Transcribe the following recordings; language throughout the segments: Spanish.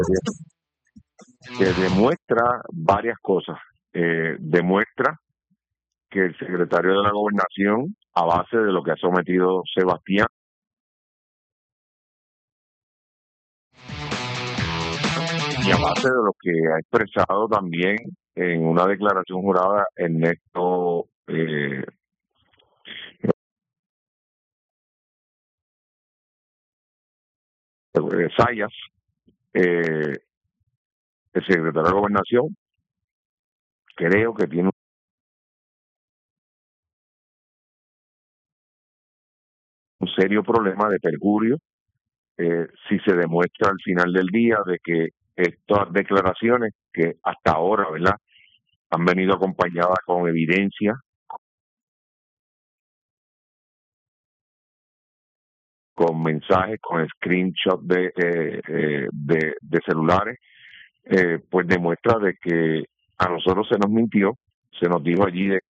que demuestra varias cosas. Demuestra que el secretario de la Gobernación, a base de lo que ha sometido Sebastián, y a base de lo que ha expresado también en una declaración jurada Ernesto Zayas, el secretario de la Gobernación, creo que tiene un serio problema de perjurio si se demuestra al final del día de que estas declaraciones que hasta ahora, ¿verdad?, han venido acompañadas con evidencia, con mensajes, con screenshots de celulares, pues demuestra de que a nosotros se nos mintió, se nos dijo allí de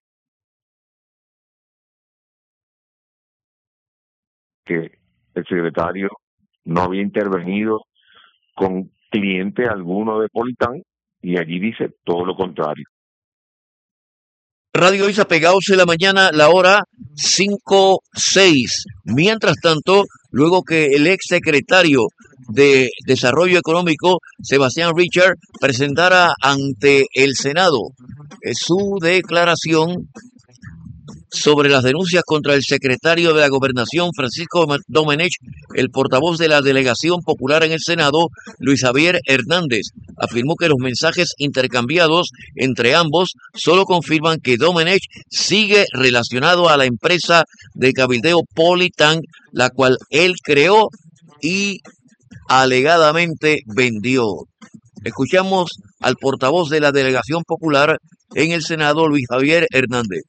que el secretario no había intervenido con cliente alguno de Politán, y allí dice todo lo contrario. Radio Isa Pegados en la mañana, la hora 5:06. Mientras tanto, luego que el ex secretario de Desarrollo Económico, Sebastián Richard, presentara ante el Senado su declaración sobre las denuncias contra el secretario de la Gobernación, Francisco Domenech, el portavoz de la Delegación Popular en el Senado, Luis Javier Hernández, afirmó que los mensajes intercambiados entre ambos solo confirman que Domenech sigue relacionado a la empresa de cabildeo Politán, la cual él creó y alegadamente vendió. Escuchamos al portavoz de la Delegación Popular en el Senado, Luis Javier Hernández.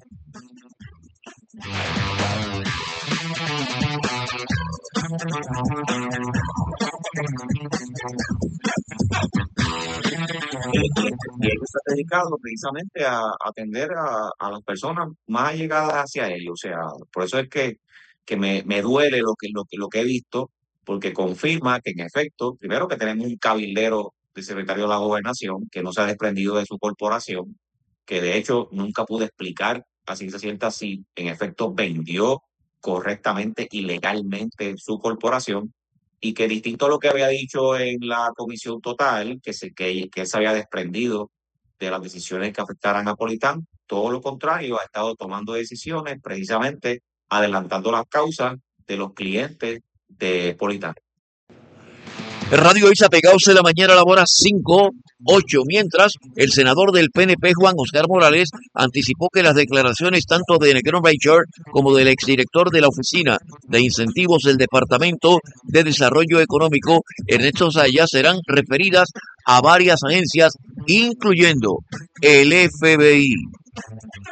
Y ellos está dedicado precisamente a atender a las personas más allegadas hacia ellos. O sea, por eso es que me duele lo que he visto, porque confirma que en efecto, primero que tenemos un cabildero de secretario de la Gobernación que no se ha desprendido de su corporación, que de hecho nunca pude explicar a ciencia cierta si en efecto vendió correctamente y legalmente su corporación, y que distinto a lo que había dicho en la comisión total, que él se había desprendido de las decisiones que afectaran a Politán, todo lo contrario, ha estado tomando decisiones precisamente adelantando las causas de los clientes de Politán. Radio Isa Pegados en la mañana, a la hora 5:08. Mientras, el senador del PNP, Juan Oscar Morales, anticipó que las declaraciones tanto de Negrón Richard como del exdirector de la Oficina de Incentivos del Departamento de Desarrollo Económico, Ernesto Zayas, serán referidas a varias agencias, incluyendo el FBI.